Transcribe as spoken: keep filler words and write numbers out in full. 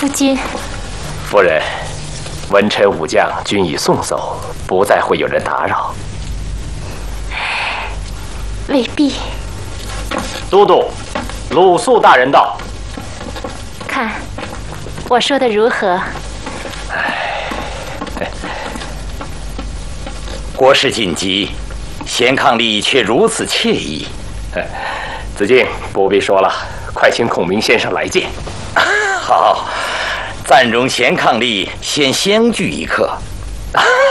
夫君。 夫人，文臣武将均已送走，不再会有人打扰。 未必。 都督，鲁肃大人到。 看，我说的如何？ 国事紧急，贤伉俪却如此惬意。 子敬不必说了，快请孔明先生来见。 好，暂容贤伉俪先相聚一刻。